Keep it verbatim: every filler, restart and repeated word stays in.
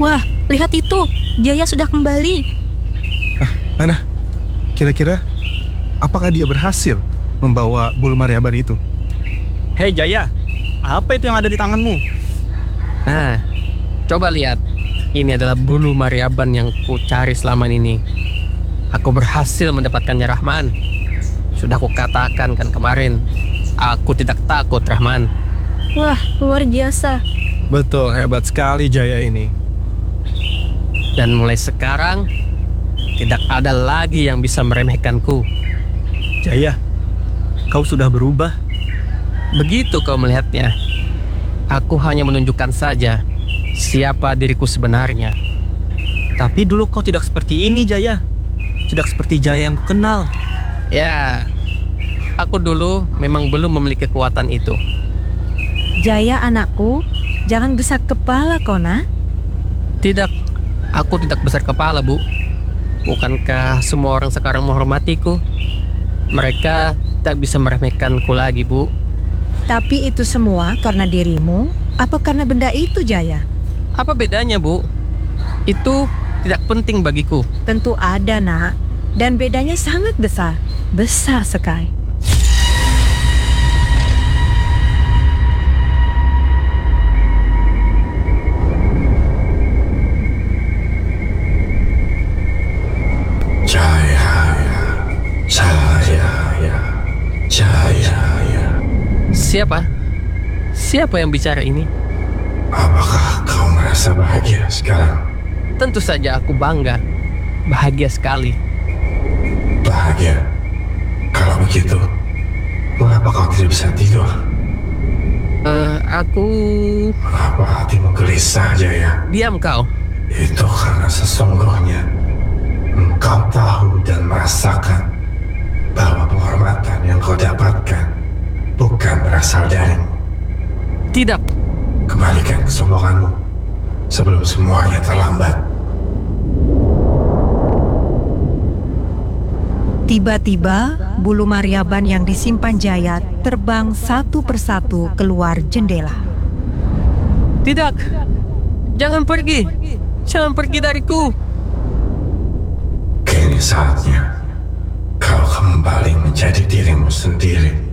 Wah, lihat itu. Jaya sudah kembali. Ah, mana? Kira-kira apakah dia berhasil membawa bulu Maryaban itu? Hei Jaya, apa itu yang ada di tanganmu? Nah, coba lihat. Ini adalah bulu Maryaban yang ku cari selama ini. Aku berhasil mendapatkannya, Rahman. Sudah aku katakan kan kemarin, aku tidak takut, Rahman. Wah, luar biasa. Betul, hebat sekali Jaya ini. Dan mulai sekarang, tidak ada lagi yang bisa meremehkanku. Jaya, kau sudah berubah. Begitu kau melihatnya. Aku hanya menunjukkan saja siapa diriku sebenarnya. Tapi dulu kau tidak seperti ini, Jaya. Tidak seperti Jaya yang kukenal. Ya, aku dulu memang belum memiliki kekuatan itu. Jaya anakku, jangan besar kepala kau nak. Tidak, aku tidak besar kepala, Bu. Bukankah semua orang sekarang menghormatiku? Mereka tak bisa meremehkanku lagi, Bu. Tapi itu semua karena dirimu, apa karena benda itu, Jaya? Apa bedanya, Bu? Itu tidak penting bagiku. Tentu ada, nak. Dan bedanya sangat besar. Besar sekali. Jaya, Jaya, Jaya. Siapa? Siapa yang bicara ini? Apakah kau merasa bahagia sekarang? Tentu saja aku bangga. Bahagia sekali. Bahagia? Kalau begitu, mengapa kau tidak bisa tidur? Eh, aku... Mengapa hatimu gelisah, Jaya? Diam kau. Itu karena sesungguhnya engkau tahu dan merasakan bahwa penghormatan yang kau dapatkan bukan berasal darimu. Tidak. Kembalikan kesombonganmu sebelum semuanya terlambat. Tiba-tiba, bulu Maryaban yang disimpan Jaya terbang satu persatu keluar jendela. Tidak. Jangan pergi. Jangan pergi dariku. Kini saatnya kau kembali menjadi dirimu sendiri.